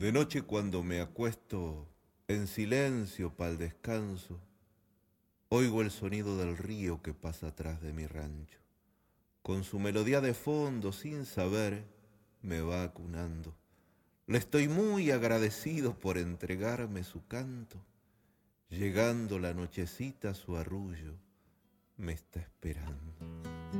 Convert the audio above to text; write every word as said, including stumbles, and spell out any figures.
De noche cuando me acuesto en silencio pa'l descanso, oigo el sonido del río que pasa atrás de mi rancho. Con su melodía de fondo, sin saber, me va acunando. Le estoy muy agradecido por entregarme su canto. Llegando la nochecita, su arrullo me está esperando.